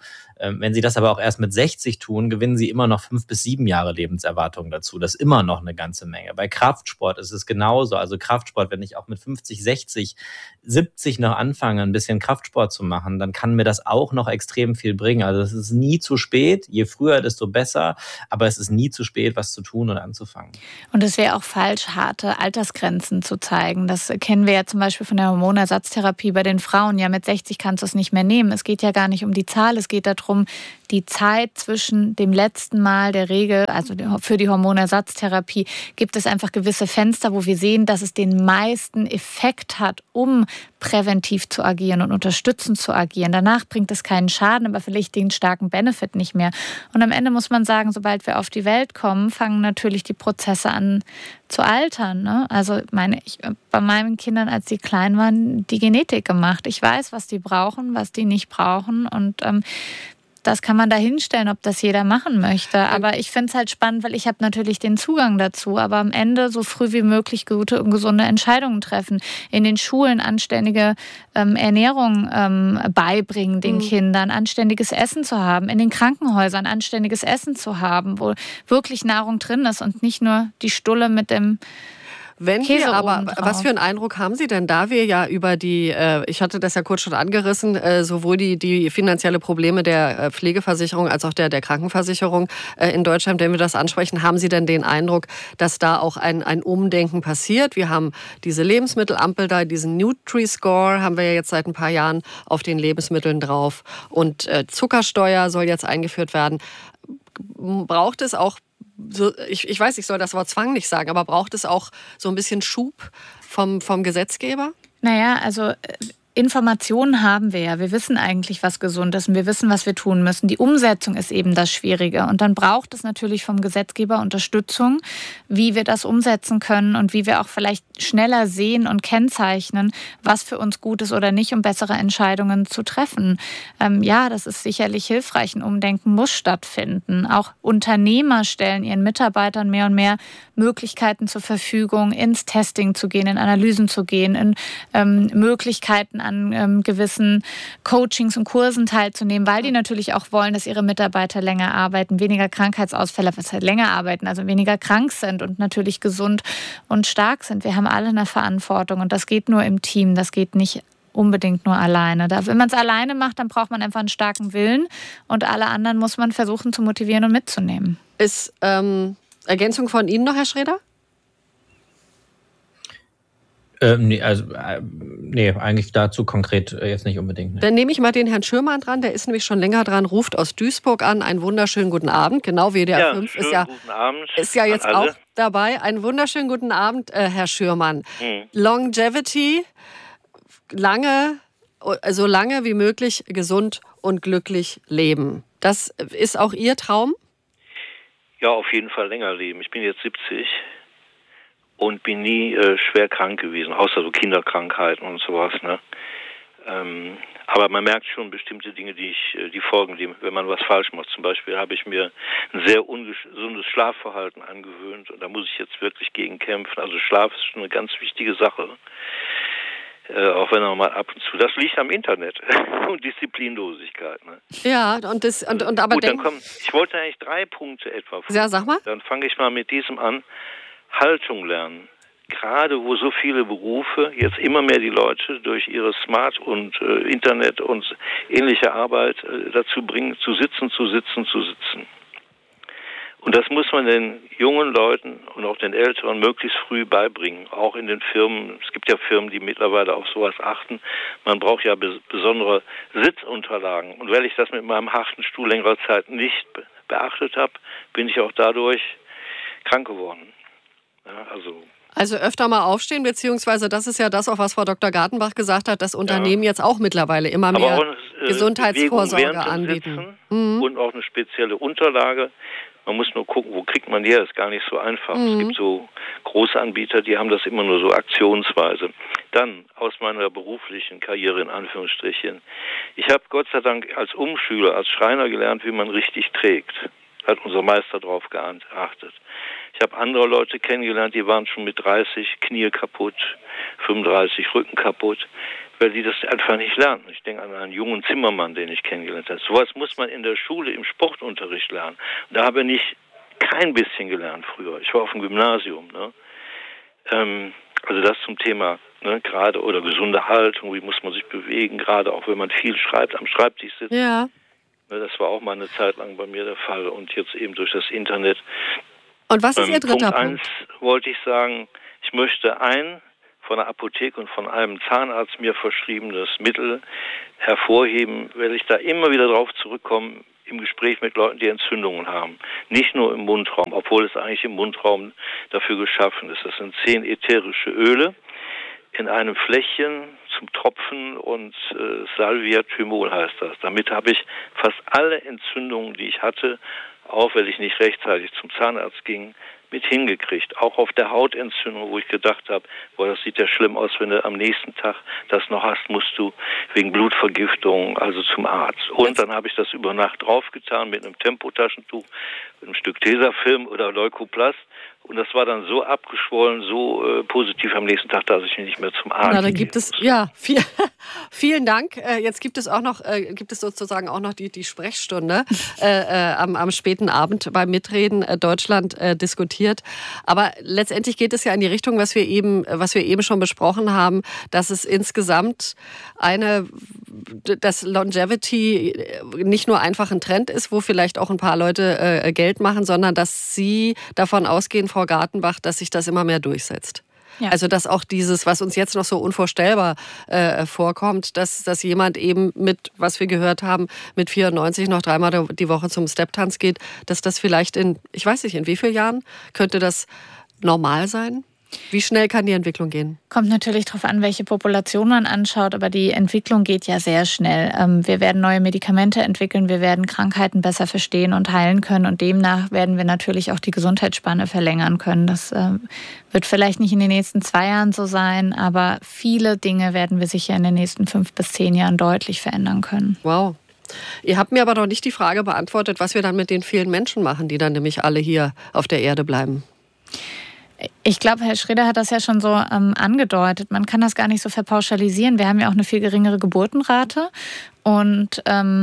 Wenn sie das aber auch erst mit 60 tun, gewinnen sie immer noch 5 bis 7 Jahre Lebenserwartung dazu. Das ist immer noch eine ganze Menge. Bei Kraftsport ist es genauso. Also Kraftsport, wenn ich auch mit 50, 60, 70 noch anfange, ein bisschen Kraftsport zu machen, dann kann mir das auch noch extrem viel bringen. Also es ist nie zu spät. Je früher, desto besser. Aber es ist nie zu spät, was zu tun und anzufangen. Und es wäre auch falsch, harte Altersgrenzen zu zeigen. Das kennen wir ja zum Beispiel von der Hormonersatztherapie bei den Frauen. Ja, mit 60 kannst du es nicht mehr nehmen. Es geht ja gar nicht um die Zahl. Es geht darum, die Zeit zwischen dem letzten Mal der Regel, also für die Hormonersatztherapie, gibt es einfach gewisse Fenster, wo wir sehen, dass es den meisten Effekt hat, um präventiv zu agieren und unterstützend zu agieren. Danach bringt es keinen Schaden, aber vielleicht den starken Benefit nicht mehr. Und am Ende muss man sagen, sobald wir auf die Welt kommen, fangen natürlich die Prozesse an zu altern. Ne? Also ich bei meinen Kindern, als sie klein waren, die Genetik gemacht. Ich weiß, was die brauchen, was die nicht brauchen, und das kann man da hinstellen, ob das jeder machen möchte. Aber ich finde es halt spannend, weil ich habe natürlich den Zugang dazu. Aber am Ende so früh wie möglich gute und gesunde Entscheidungen treffen. In den Schulen anständige Ernährung beibringen den Kindern, anständiges Essen zu haben. In den Krankenhäusern anständiges Essen zu haben, wo wirklich Nahrung drin ist und nicht nur die Stulle mit dem Käse obendrauf. Was für einen Eindruck haben Sie denn, da wir ja über die, ich hatte das ja kurz schon angerissen, sowohl die finanzielle Probleme der Pflegeversicherung als auch der Krankenversicherung in Deutschland, wenn wir das ansprechen, haben Sie denn den Eindruck, dass da auch ein Umdenken passiert? Wir haben diese Lebensmittelampel da, diesen Nutri-Score haben wir ja jetzt seit ein paar Jahren auf den Lebensmitteln drauf, und Zuckersteuer soll jetzt eingeführt werden. Braucht es auch, ich weiß, ich soll das Wort Zwang nicht sagen, aber braucht es auch so ein bisschen Schub vom Gesetzgeber? Naja, also Informationen haben wir ja. Wir wissen eigentlich, was gesund ist, und wir wissen, was wir tun müssen. Die Umsetzung ist eben das Schwierige. Und dann braucht es natürlich vom Gesetzgeber Unterstützung, wie wir das umsetzen können und wie wir auch vielleicht schneller sehen und kennzeichnen, was für uns gut ist oder nicht, um bessere Entscheidungen zu treffen. Ja, das ist sicherlich hilfreich. Ein Umdenken muss stattfinden. Auch Unternehmer stellen ihren Mitarbeitern mehr und mehr Möglichkeiten zur Verfügung, ins Testing zu gehen, in Analysen zu gehen, in Möglichkeiten an gewissen Coachings und Kursen teilzunehmen, weil die natürlich auch wollen, dass ihre Mitarbeiter länger arbeiten, weniger Krankheitsausfälle, was halt länger arbeiten, also weniger krank sind und natürlich gesund und stark sind. Wir haben alle eine Verantwortung, und das geht nur im Team, das geht nicht unbedingt nur alleine. Wenn man es alleine macht, dann braucht man einfach einen starken Willen, und alle anderen muss man versuchen zu motivieren und mitzunehmen. Ist Ergänzung von Ihnen noch, Herr Schroeder? Nee, eigentlich dazu konkret jetzt nicht unbedingt. Ne. Dann nehme ich mal den Herrn Schürmann dran, der ist nämlich schon länger dran, ruft aus Duisburg an. Einen wunderschönen guten Abend. Genau, WDR 5 ist ja jetzt auch dabei. Einen wunderschönen guten Abend, Herr Schürmann. Longevity, so lange wie möglich gesund und glücklich leben. Das ist auch Ihr Traum? Ja, auf jeden Fall länger leben. Ich bin jetzt 70. Und bin nie schwer krank gewesen, außer so Kinderkrankheiten und sowas. Ne? Aber man merkt schon bestimmte Dinge, die folgen, wenn man was falsch macht. Zum Beispiel habe ich mir ein sehr ungesundes Schlafverhalten angewöhnt, und da muss ich jetzt wirklich gegen kämpfen. Also Schlaf ist schon eine ganz wichtige Sache, auch wenn man mal ab und zu. Das liegt am Internet und Disziplinlosigkeit. Ne? Ja, aber gut, ich wollte eigentlich 3 Punkte etwa. Ja, sag mal. Dann fange ich mal mit diesem an. Haltung lernen. Gerade wo so viele Berufe jetzt immer mehr die Leute durch ihre Smart und Internet und ähnliche Arbeit dazu bringen, zu sitzen. Und das muss man den jungen Leuten und auch den Älteren möglichst früh beibringen. Auch in den Firmen. Es gibt ja Firmen, die mittlerweile auf sowas achten. Man braucht ja besondere Sitzunterlagen. Und weil ich das mit meinem harten Stuhl längere Zeit nicht beachtet habe, bin ich auch dadurch krank geworden. Ja, also öfter mal aufstehen, beziehungsweise das ist ja das, auch was Frau Dr. Gartenbach gesagt hat, dass Unternehmen jetzt auch mittlerweile immer mehr Gesundheitsvorsorge anbieten. Und auch eine spezielle Unterlage. Man muss nur gucken, wo kriegt man die her, das ist gar nicht so einfach. Es gibt so große Anbieter, die haben das immer nur so aktionsweise. Dann aus meiner beruflichen Karriere in Anführungsstrichen. Ich habe Gott sei Dank als Umschüler, als Schreiner gelernt, wie man richtig trägt. Hat unser Meister darauf geachtet. Ich habe andere Leute kennengelernt, die waren schon mit 30 Knie kaputt, 35 Rücken kaputt. weil die das einfach nicht lernen. Ich denke an einen jungen Zimmermann, den ich kennengelernt habe. Sowas muss man in der Schule, im Sportunterricht lernen. Und da habe ich kein bisschen gelernt früher. Ich war auf dem Gymnasium. Ne? Also das zum Thema, ne, gerade, oder gesunde Haltung, wie muss man sich bewegen, gerade auch wenn man viel schreibt, am Schreibtisch sitzt. Ja. Ne, das war auch mal eine Zeit lang bei mir der Fall und jetzt eben durch das Internet. Und was ist Ihr dritter Punkt 1 wollte ich sagen, ich möchte ein von der Apotheke und von einem Zahnarzt mir verschriebenes Mittel hervorheben, weil ich da immer wieder drauf zurückkomme, im Gespräch mit Leuten, die Entzündungen haben. Nicht nur im Mundraum, obwohl es eigentlich im Mundraum dafür geschaffen ist. Das sind 10 ätherische Öle in einem Fläschchen zum Tropfen und Salvia-Thymol heißt das. Damit habe ich fast alle Entzündungen, die ich hatte, auch weil ich nicht rechtzeitig zum Zahnarzt ging, mit hingekriegt. Auch auf der Hautentzündung, wo ich gedacht habe, boah, das sieht ja schlimm aus, wenn du am nächsten Tag das noch hast, musst du wegen Blutvergiftung also zum Arzt. Und dann habe ich das über Nacht draufgetan mit einem Tempotaschentuch, mit einem Stück Tesafilm oder Leukoplast. Und das war dann so abgeschwollen, so positiv am nächsten Tag, dass ich nicht mehr zum Arzt Na, da gibt es, ja, vielen Dank. Jetzt gibt es sozusagen auch noch die Sprechstunde am späten Abend beim Mitreden Deutschland diskutiert. Aber letztendlich geht es ja in die Richtung, was wir eben schon besprochen haben, dass es insgesamt dass Longevity nicht nur einfach ein Trend ist, wo vielleicht auch ein paar Leute Geld machen, sondern dass Sie davon ausgehen, Frau Gartenbach, dass sich das immer mehr durchsetzt. Ja. Also dass auch dieses, was uns jetzt noch so unvorstellbar vorkommt, dass jemand eben mit, was wir gehört haben, mit 94 noch 3-mal die Woche zum Stepptanz geht, dass das vielleicht ich weiß nicht, in wie vielen Jahren könnte das normal sein? Wie schnell kann die Entwicklung gehen? Kommt natürlich darauf an, welche Population man anschaut, aber die Entwicklung geht ja sehr schnell. Wir werden neue Medikamente entwickeln, wir werden Krankheiten besser verstehen und heilen können und demnach werden wir natürlich auch die Gesundheitsspanne verlängern können. Das wird vielleicht nicht in den nächsten 2 Jahren so sein, aber viele Dinge werden wir sicher in den nächsten 5 bis 10 Jahren deutlich verändern können. Wow. Ihr habt mir aber noch nicht die Frage beantwortet, was wir dann mit den vielen Menschen machen, die dann nämlich alle hier auf der Erde bleiben. Ich glaube, Herr Schröder hat das ja schon so angedeutet. Man kann das gar nicht so verpauschalisieren. Wir haben ja auch eine viel geringere Geburtenrate. Und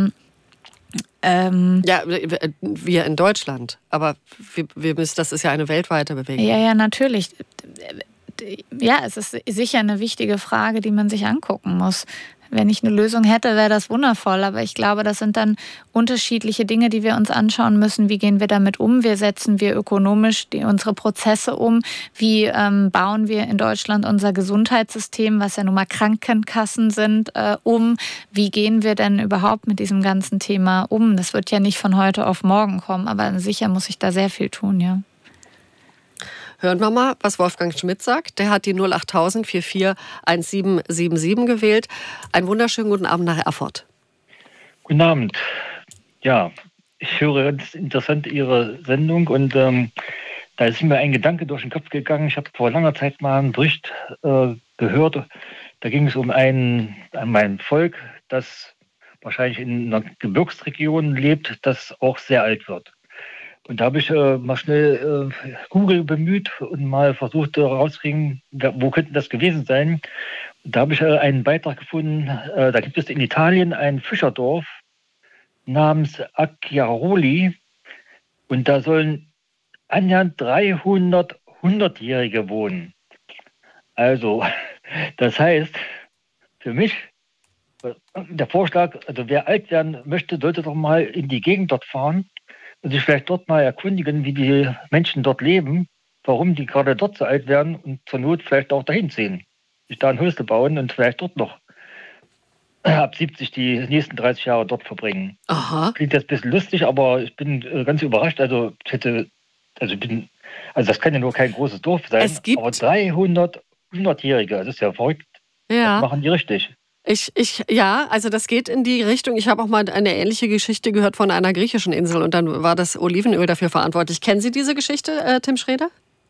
ja, wir in Deutschland. Aber wir müssen, das ist ja eine weltweite Bewegung. Ja, natürlich. Ja, es ist sicher eine wichtige Frage, die man sich angucken muss. Wenn ich eine Lösung hätte, wäre das wundervoll. Aber ich glaube, das sind dann unterschiedliche Dinge, die wir uns anschauen müssen. Wie gehen wir damit um? Wie setzen wir ökonomisch unsere Prozesse um? Wie bauen wir in Deutschland unser Gesundheitssystem, was ja nun mal Krankenkassen sind, um? Wie gehen wir denn überhaupt mit diesem ganzen Thema um? Das wird ja nicht von heute auf morgen kommen, aber sicher muss ich da sehr viel tun, ja. Hören wir mal, was Wolfgang Schmidt sagt. Der hat die 08000 44 1777 gewählt. Einen wunderschönen guten Abend nach Erfurt. Guten Abend. Ja, ich höre ganz interessant Ihre Sendung und da ist mir ein Gedanke durch den Kopf gegangen. Ich habe vor langer Zeit mal einen Bericht gehört. Da ging es um ein Volk, das wahrscheinlich in einer Gebirgsregion lebt, das auch sehr alt wird. Und da habe ich mal schnell Google bemüht und mal versucht herauszukriegen, wo könnte das gewesen sein. Und da habe ich einen Beitrag gefunden, da gibt es in Italien ein Fischerdorf namens Acchiaroli und da sollen annähernd 300 100-Jährige wohnen. Also, das heißt, für mich, der Vorschlag, also wer alt werden möchte, sollte doch mal in die Gegend dort fahren und sich vielleicht dort mal erkundigen, wie die Menschen dort leben, warum die gerade dort so alt werden und zur Not vielleicht auch dahin ziehen. Sich da ein Häusle bauen und vielleicht dort noch ab 70 die nächsten 30 Jahre dort verbringen. Aha. Klingt jetzt ein bisschen lustig, aber ich bin ganz überrascht. Also das kann ja nur kein großes Dorf sein, aber 300 100-Jährige, das ist ja verrückt. Ja. Das machen die richtig. Ja, also das geht in die Richtung. Ich habe auch mal eine ähnliche Geschichte gehört von einer griechischen Insel und dann war das Olivenöl dafür verantwortlich. Kennen Sie diese Geschichte, Tim Schröder?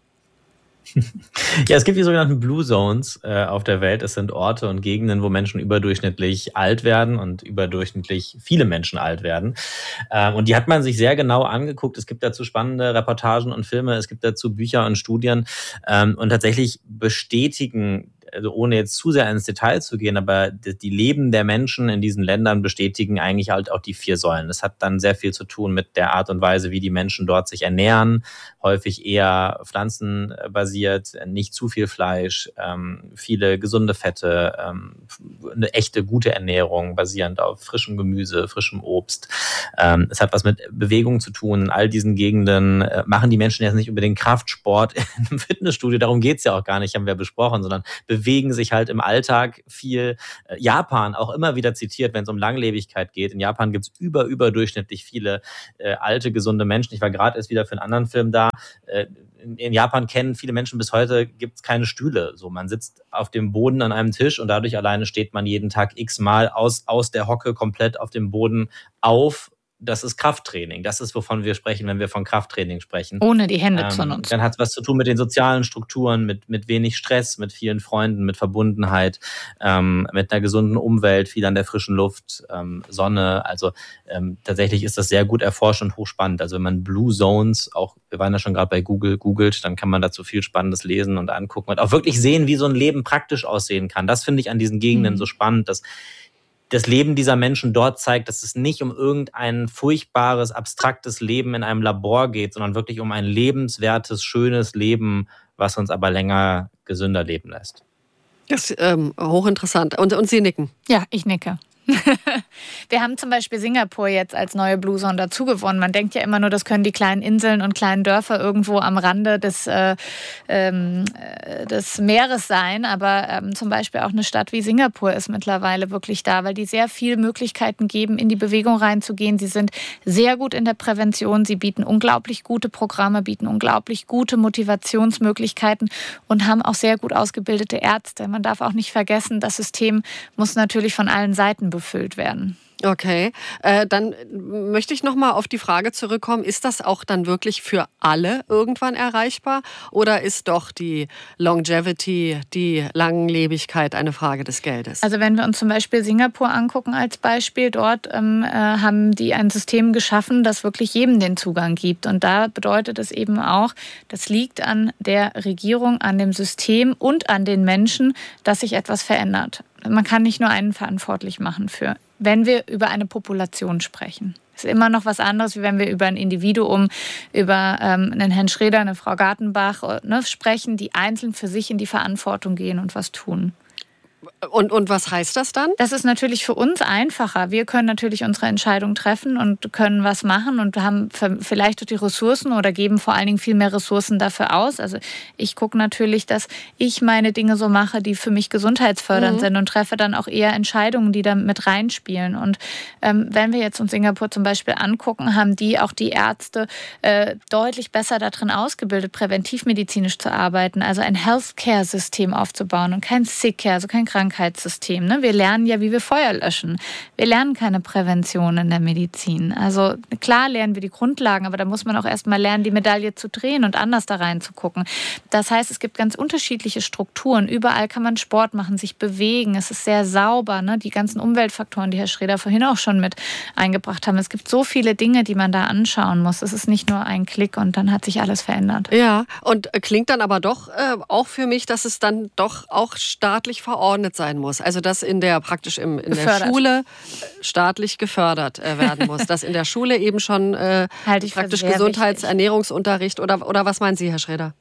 Ja, es gibt die sogenannten Blue Zones auf der Welt. Es sind Orte und Gegenden, wo Menschen überdurchschnittlich alt werden und überdurchschnittlich viele Menschen alt werden. Und die hat man sich sehr genau angeguckt. Es gibt dazu spannende Reportagen und Filme, es gibt dazu Bücher und Studien. Und tatsächlich bestätigen also ohne jetzt zu sehr ins Detail zu gehen, aber die Leben der Menschen in diesen Ländern bestätigen eigentlich halt auch die 4 Säulen. Das hat dann sehr viel zu tun mit der Art und Weise, wie die Menschen dort sich ernähren, häufig eher pflanzenbasiert, nicht zu viel Fleisch, viele gesunde Fette, eine echte gute Ernährung basierend auf frischem Gemüse, frischem Obst. Es hat was mit Bewegung zu tun. In all diesen Gegenden machen die Menschen jetzt nicht unbedingt Kraftsport im Fitnessstudio, darum geht's ja auch gar nicht, haben wir besprochen, sondern bewegen sich halt im Alltag viel. Japan auch immer wieder zitiert, wenn es um Langlebigkeit geht. In Japan gibt's überdurchschnittlich viele alte, gesunde Menschen. Ich war gerade erst wieder für einen anderen Film da. In Japan kennen viele Menschen bis heute, gibt's keine Stühle. So, man sitzt auf dem Boden an einem Tisch und dadurch alleine steht man jeden Tag x-mal aus der Hocke komplett auf dem Boden auf. Das ist Krafttraining. Das ist, wovon wir sprechen, wenn wir von Krafttraining sprechen. Ohne die Hände zu nutzen. Dann hat es was zu tun mit den sozialen Strukturen, mit wenig Stress, mit vielen Freunden, mit Verbundenheit, mit einer gesunden Umwelt, viel an der frischen Luft, Sonne. Also tatsächlich ist das sehr gut erforscht und hochspannend. Also wenn man Blue Zones, auch wir waren ja schon gerade bei Google, googelt, dann kann man dazu viel Spannendes lesen und angucken und auch wirklich sehen, wie so ein Leben praktisch aussehen kann. Das finde ich an diesen Gegenden so spannend, dass das Leben dieser Menschen dort zeigt, dass es nicht um irgendein furchtbares, abstraktes Leben in einem Labor geht, sondern wirklich um ein lebenswertes, schönes Leben, was uns aber länger gesünder leben lässt. Das ist hochinteressant. Und Sie nicken? Ja, ich nicke. Wir haben zum Beispiel Singapur jetzt als neue Blue Zone dazugewonnen. Man denkt ja immer nur, das können die kleinen Inseln und kleinen Dörfer irgendwo am Rande des Meeres sein. Aber zum Beispiel auch eine Stadt wie Singapur ist mittlerweile wirklich da, weil die sehr viele Möglichkeiten geben, in die Bewegung reinzugehen. Sie sind sehr gut in der Prävention. Sie bieten unglaublich gute Programme, bieten unglaublich gute Motivationsmöglichkeiten und haben auch sehr gut ausgebildete Ärzte. Man darf auch nicht vergessen, das System muss natürlich von allen Seiten befüllt werden. Okay, dann möchte ich noch mal auf die Frage zurückkommen, ist das auch dann wirklich für alle irgendwann erreichbar oder ist doch die Longevity, die Langlebigkeit eine Frage des Geldes? Also wenn wir uns zum Beispiel Singapur angucken als Beispiel, dort haben die ein System geschaffen, das wirklich jedem den Zugang gibt und da bedeutet es eben auch, das liegt an der Regierung, an dem System und an den Menschen, dass sich etwas verändert. Man kann nicht nur einen verantwortlich machen für, wenn wir über eine Population sprechen. Es ist immer noch was anderes, wie wenn wir über ein Individuum, über einen Herrn Schröder, eine Frau Gartenbach sprechen, die einzeln für sich in die Verantwortung gehen und was tun. Und was heißt das dann? Das ist natürlich für uns einfacher. Wir können natürlich unsere Entscheidung treffen und können was machen und haben vielleicht auch die Ressourcen oder geben vor allen Dingen viel mehr Ressourcen dafür aus. Also ich gucke natürlich, dass ich meine Dinge so mache, die für mich gesundheitsfördernd sind und treffe dann auch eher Entscheidungen, die da mit reinspielen. Und wenn wir jetzt uns Singapur zum Beispiel angucken, haben die auch die Ärzte deutlich besser darin ausgebildet, präventivmedizinisch zu arbeiten, also ein Healthcare-System aufzubauen und kein Sick-Care, also kein Krankheitssystem. Ne? Wir lernen ja, wie wir Feuer löschen. Wir lernen keine Prävention in der Medizin. Also klar lernen wir die Grundlagen, aber da muss man auch erst mal lernen, die Medaille zu drehen und anders da reinzugucken. Das heißt, es gibt ganz unterschiedliche Strukturen. Überall kann man Sport machen, sich bewegen. Es ist sehr sauber. Ne? Die ganzen Umweltfaktoren, die Herr Schröder vorhin auch schon mit eingebracht haben. Es gibt so viele Dinge, die man da anschauen muss. Es ist nicht nur ein Klick und dann hat sich alles verändert. Ja, und klingt dann aber doch auch für mich, dass es dann doch auch staatlich verordnet sein muss. Also dass in der der Schule staatlich gefördert werden muss. Dass in der Schule eben schon praktisch Gesundheitsernährungsunterricht oder was meinen Sie, Herr Schröder?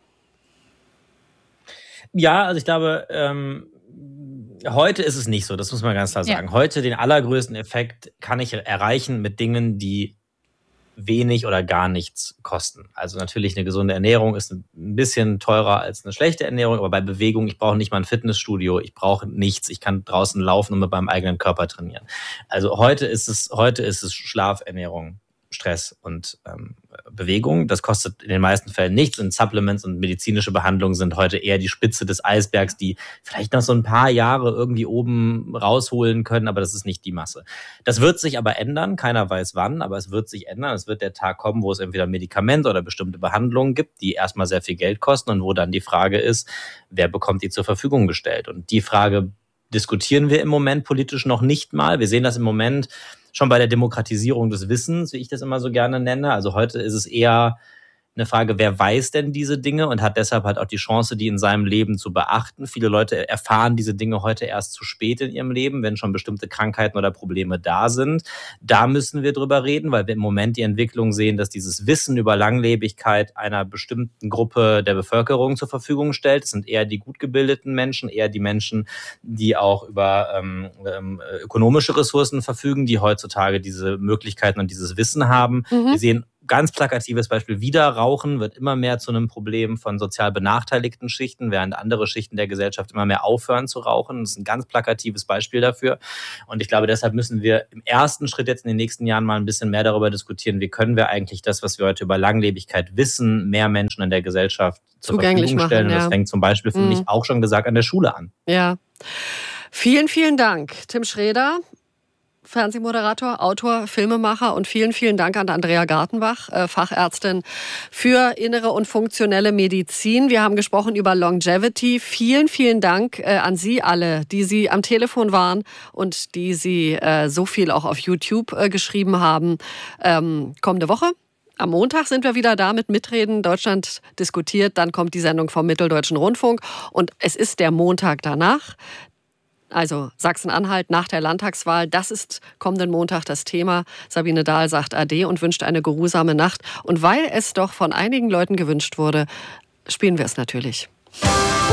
Ja, also ich glaube, heute ist es nicht so, das muss man ganz klar sagen. Ja. Heute den allergrößten Effekt kann ich erreichen mit Dingen, die wenig oder gar nichts kosten. Also natürlich eine gesunde Ernährung ist ein bisschen teurer als eine schlechte Ernährung, aber bei Bewegung, ich brauche nicht mal ein Fitnessstudio, ich brauche nichts, ich kann draußen laufen und mit meinem eigenen Körper trainieren. Also heute ist es Schlaf, Ernährung, Stress und Bewegung. Das kostet in den meisten Fällen nichts und Supplements und medizinische Behandlungen sind heute eher die Spitze des Eisbergs, die vielleicht noch so ein paar Jahre irgendwie oben rausholen können, aber das ist nicht die Masse. Das wird sich aber ändern, keiner weiß wann, aber es wird sich ändern. Es wird der Tag kommen, wo es entweder Medikamente oder bestimmte Behandlungen gibt, die erstmal sehr viel Geld kosten und wo dann die Frage ist, wer bekommt die zur Verfügung gestellt? Und die Frage diskutieren wir im Moment politisch noch nicht mal. Wir sehen das im Moment schon bei der Demokratisierung des Wissens, wie ich das immer so gerne nenne. Also heute ist es eher eine Frage, wer weiß denn diese Dinge und hat deshalb halt auch die Chance, die in seinem Leben zu beachten. Viele Leute erfahren diese Dinge heute erst zu spät in ihrem Leben, wenn schon bestimmte Krankheiten oder Probleme da sind. Da müssen wir drüber reden, weil wir im Moment die Entwicklung sehen, dass dieses Wissen über Langlebigkeit einer bestimmten Gruppe der Bevölkerung zur Verfügung stellt. Es sind eher die gut gebildeten Menschen, eher die Menschen, die auch über ökonomische Ressourcen verfügen, die heutzutage diese Möglichkeiten und dieses Wissen haben. Wir sehen ganz plakatives Beispiel, Wiederrauchen wird immer mehr zu einem Problem von sozial benachteiligten Schichten, während andere Schichten der Gesellschaft immer mehr aufhören zu rauchen. Das ist ein ganz plakatives Beispiel dafür. Und ich glaube, deshalb müssen wir im ersten Schritt jetzt in den nächsten Jahren mal ein bisschen mehr darüber diskutieren, wie können wir eigentlich das, was wir heute über Langlebigkeit wissen, mehr Menschen in der Gesellschaft zur Verfügung stellen. Und das fängt zum Beispiel, finde ich, auch schon gesagt, an der Schule an. Ja. Vielen, vielen Dank, Tim Schreder. Fernsehmoderator, Autor, Filmemacher und vielen, vielen Dank an Andrea Gartenbach, Fachärztin für innere und funktionelle Medizin. Wir haben gesprochen über Longevity. Vielen, vielen Dank an Sie alle, die Sie am Telefon waren und die Sie so viel auch auf YouTube geschrieben haben. Kommende Woche. Am Montag sind wir wieder da mit Mitreden. Deutschland diskutiert. Dann kommt die Sendung vom Mitteldeutschen Rundfunk. Und es ist der Montag danach. Also Sachsen-Anhalt nach der Landtagswahl, das ist kommenden Montag das Thema. Sabine Dahl sagt Ade und wünscht eine geruhsame Nacht. Und weil es doch von einigen Leuten gewünscht wurde, spielen wir es natürlich.